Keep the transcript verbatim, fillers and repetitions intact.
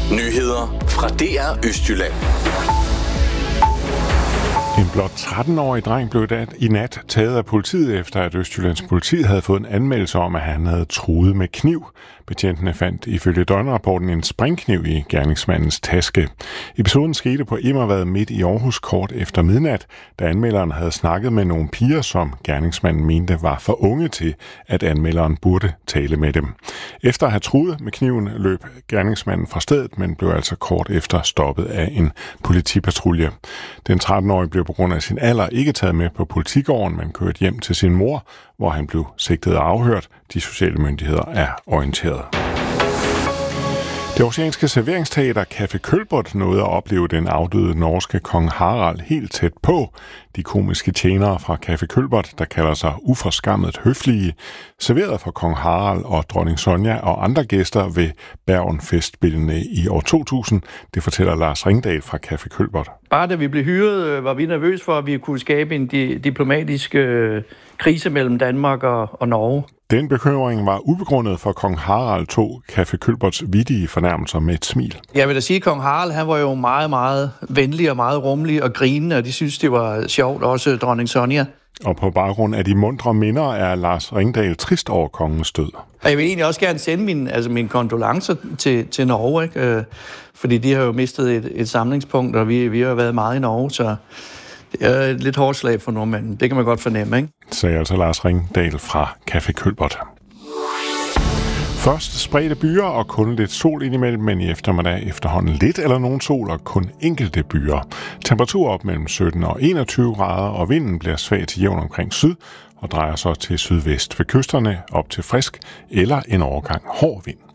Nyheder fra D R Østjylland. En blot tretten-årig dreng blev i nat taget af politiet, efter at Østjyllands politi havde fået en anmeldelse om, at han havde truet med kniv. Betjentene fandt ifølge døgnrapporten en springkniv i gerningsmandens taske. Episoden skete på Immervad midt i Aarhus kort efter midnat, da anmelderen havde snakket med nogle piger, som gerningsmanden mente var for unge til, at anmelderen burde tale med dem. Efter at have truet med kniven løb gerningsmanden fra stedet, men blev altså kort efter stoppet af en politipatrulje. Den tretten-årige blev på grund af sin alder ikke taget med på politigården, men kørt hjem til sin mor, hvor han blev sigtet og afhørt. De sociale myndigheder er orienteret. Det oceanske serveringsteater Café Kølbert nåede at opleve den afdøde norske kong Harald helt tæt på. De komiske tjenere fra Café Kølbert, der kalder sig uforskammet høflige, serverede for kong Harald og dronning Sonja og andre gæster ved Bergen-festspillene i år to tusind. Det fortæller Lars Ringdal fra Café Kølbert. Bare da vi blev hyret, var vi nervøse for, at vi kunne skabe en di- diplomatisk øh, krise mellem Danmark og, og Norge. Den bekymring var ubegrundet, for kong Harald tog Café Kølberts vittige fornærmelser med et smil. Jeg vil da sige, at kong Harald han var jo meget, meget venlig og meget rummelig og grinende, og de synes, det var sjovt, også dronning Sonja. Og på baggrund af de mundre minder er Lars Ringdal trist over kongens død. Og jeg vil egentlig også gerne sende mine, altså mine kondolencer til, til Norge, ikke? Fordi de har jo mistet et, et samlingspunkt, og vi, vi har været meget i Norge, så det er et lidt hårdt slag for nordmanden. Det kan man godt fornemme, ikke? Sagde altså Lars Ringdal fra Café Kølbert. Først spredte byer og kun lidt sol indimellem, men i eftermiddag efterhånden lidt eller nogen sol og kun enkelte byer. Temperatur op mellem sytten og enogtyve grader, og vinden bliver svag til jævn omkring syd og drejer så til sydvest ved kysterne op til frisk eller en overgang hård vind.